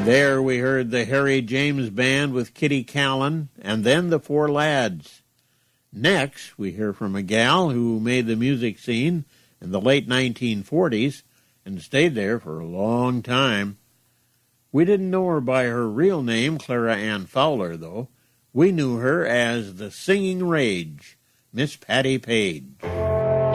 There we heard the Harry James Band with Kitty Callan, and then the Four Lads. Next, we hear from a gal who made the music scene in the late 1940s and stayed there for a long time. We didn't know her by her real name, Clara Ann Fowler, though. We knew her as the Singing Rage, Miss Patti Page.